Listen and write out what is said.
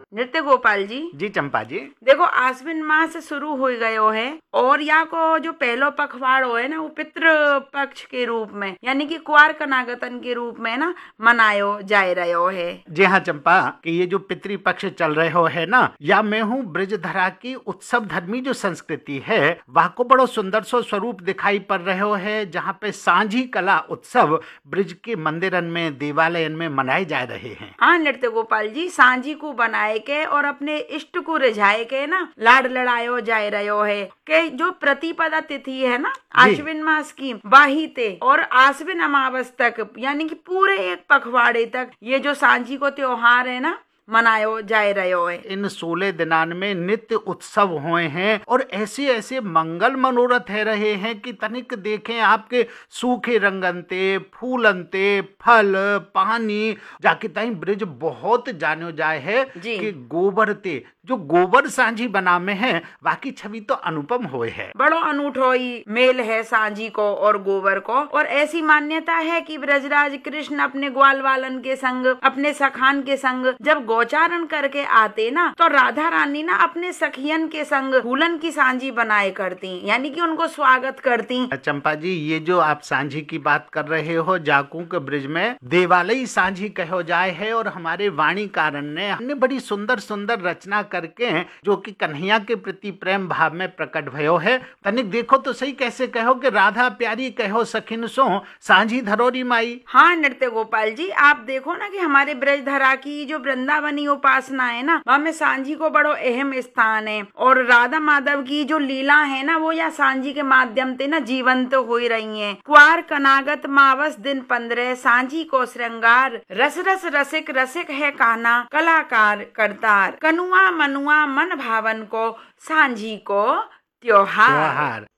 नृत्य गोपाल जी। जी चंपा जी। देखो आश्विन मास शुरू हो गयो है और या को जो पहलो पखवाड़ो है ना वो पितृ पक्ष के रूप में यानी कि कुआर कनागतन के रूप में ना मनायो जा रहो है। जी हाँ चंपा, कि ये जो पितृपक्ष चल रहे हो है ना, या मैं हूँ ब्रजधरा की उत्सव धर्मी जो संस्कृति है वह को बड़ो सुंदर सो स्वरूप दिखाई पड़ रहे हो है, जहाँ पे सांझी कला उत्सव ब्रज के मंदिरन में देवालयन में मनाए जा रहे हैं। हाँ नृत्य गोपाल जी, सांझी को बनाए के और अपने इष्ट को रिझाए के ना लाड लड़ायो जा रहो है के जो प्रतिपदा तिथि है ना आश्विन मास की बाहीते और आश्विन अमावस तक यानी कि पूरे एक पखवाड़े तक ये जो सांझी को त्योहार है ना मनायो जा रहो है। इन 16 दिनान में नित्य उत्सव हुए हैं और ऐसे ऐसे मंगल मनोरथ है रहे हैं कि तनिक देखें आपके सूखे रंगनते फूलनते फल पानी जाके ताई ब्रिज बहुत जानो जाए है कि गोबर ते जो गोबर सांझी बना में है बाकी छवि तो अनुपम होए है। बड़ो अनूठो ही मेल है सांझी को और गोबर को। और ऐसी मान्यता है कि ब्रजराज कृष्ण अपने ग्वाल वालन के संग अपने सखान के संग जब गोचारण करके आते ना तो राधा रानी ना अपने सखियन के संग फूलन की सांझी बनाए करती यानी कि उनको स्वागत करती। चंपा जी, ये जो आप सांझी की बात कर रहे हो जाकू के ब्रिज में देवालय सांझी कहो जाए है और हमारे वाणीकारण ने हमने बड़ी सुंदर सुंदर रचना करके जो कि कन्हैया के प्रति प्रेम भाव में प्रकट भयो है। तनिक देखो तो सही कैसे कहो कि राधा प्यारी कहो सखिन सो सांझी धरोरी माई। हाँ नृत्य गोपाल जी, आप देखो ना कि हमारे ब्रजधरा की जो वृंदावनी उपासना है ना वहाँ में सांझी को बड़ो अहम स्थान है और राधा माधव की जो लीला है ना वो या सांझी के माध्यम से ना जीवंत हो रही है। कुआर कनागत मावस दिन 15 सांझी को श्रृंगार रस रस रसिक रसिक है कान्हा कलाकार करतार कनुआ मनुआ मन भावन को सांझी को त्योहार।